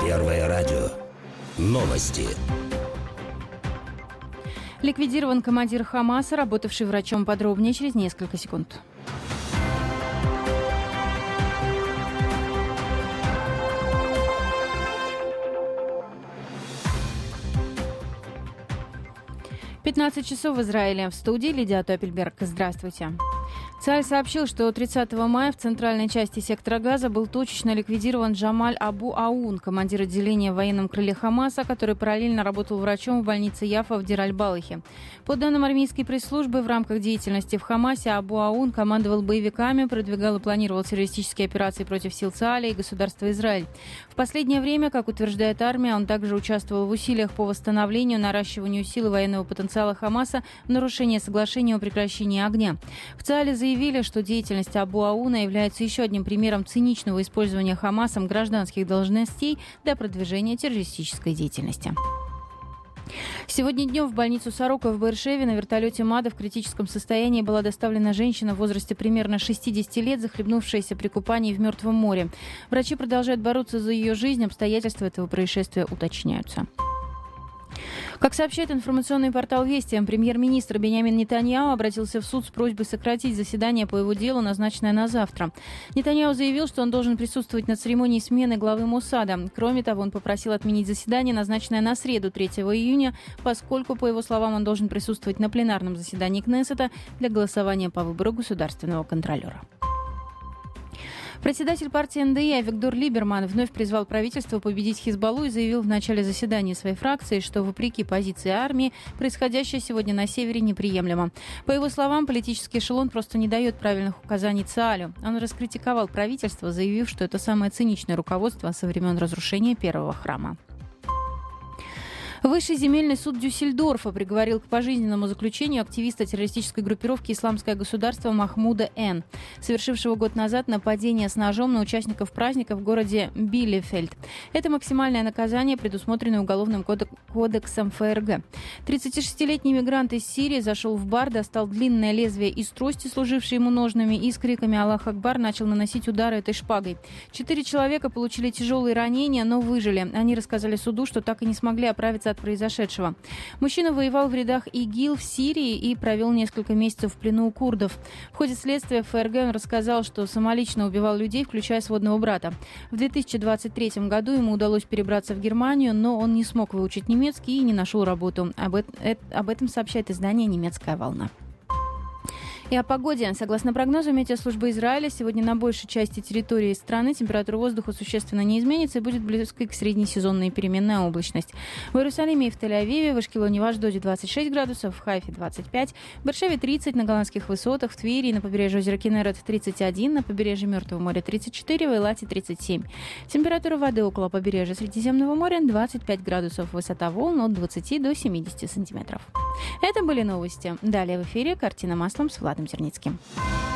Первое радио. Новости. Ликвидирован командир Хамаса, работавший врачом. Подробнее через несколько секунд. «15 часов в Израиле». В студии Лидия Топельберг. Здравствуйте. ЦАИ сообщил, что 30 мая в центральной части сектора Газа был точечно ликвидирован Джамаль Абу-Аун, командир отделения в военном крыле Хамаса, который параллельно работал врачом в больнице Яфа в Дир-аль-Балахе. По данным армейской пресс-службы, в рамках деятельности в Хамасе Абу-Аун командовал боевиками, продвигал и планировал террористические операции против сил ЦАИ и государства Израиль. В последнее время, как утверждает армия, он также участвовал в усилиях по восстановлению, наращиванию сил и военного потенциала Хамаса в нарушении соглашения о прекращении огня. В ЦАИ заявили, что деятельность Абу-Ауна является еще одним примером циничного использования Хамасом гражданских должностей для продвижения террористической деятельности. Сегодня днем в больницу Сорока в Беэр-Шеве на вертолете МАДа в критическом состоянии была доставлена женщина в возрасте примерно 60 лет, захлебнувшаяся при купании в Мертвом море. Врачи продолжают бороться за ее жизнь, обстоятельства этого происшествия уточняются. Как сообщает информационный портал «Вести», премьер-министр Биньямин Нетаньяху обратился в суд с просьбой сократить заседание по его делу, назначенное на завтра. Нетаньяху заявил, что он должен присутствовать на церемонии смены главы Моссада. Кроме того, он попросил отменить заседание, назначенное на среду, 3 июня, поскольку, по его словам, он должен присутствовать на пленарном заседании Кнессета для голосования по выбору государственного контролера. Председатель партии НДИ Авигдор Либерман вновь призвал правительство победить Хизбаллу и заявил в начале заседания своей фракции, что, вопреки позиции армии, происходящее сегодня на севере неприемлемо. По его словам, политический эшелон просто не дает правильных указаний ЦААЛю. Он раскритиковал правительство, заявив, что это самое циничное руководство со времен разрушения первого храма. Высший земельный суд Дюссельдорфа приговорил к пожизненному заключению активиста террористической группировки «Исламское государство» Махмуда Н., совершившего год назад нападение с ножом на участников праздника в городе Билефельд. Это максимальное наказание, предусмотренное Уголовным кодексом ФРГ. 36-летний мигрант из Сирии зашел в бар, достал длинное лезвие из трости, служившей ему ножными, и с криками «Аллах Акбар» начал наносить удары этой шпагой. 4 человека получили тяжелые ранения, но выжили. Они рассказали суду, что так и не смогли оправиться от произошедшего. Мужчина воевал в рядах ИГИЛ в Сирии и провел несколько месяцев в плену у курдов. В ходе следствия ФРГ он рассказал, что самолично убивал людей, включая сводного брата. В 2023 году ему удалось перебраться в Германию, но он не смог выучить немецкий и не нашел работу. Об этом сообщает издание «Немецкая волна». И о погоде. Согласно прогнозу метеослужбы Израиля, сегодня на большей части территории страны температура воздуха существенно не изменится и будет близкой к среднесезонной переменная облачность. В Иерусалиме и в Тель-Авиве, в Ашкелоне и в Ашдоде 26 градусов, в Хайфе 25, в Бершеве 30, на Голландских высотах, в Твери и на побережье озера Кинерет 31, на побережье Мертвого моря 34, в Эйлате 37. Температура воды около побережья Средиземного моря 25 градусов, высота волн от 20 до 70 сантиметров. Это были новости. Далее в эфире «Картина маслом» с Владом Зерницким.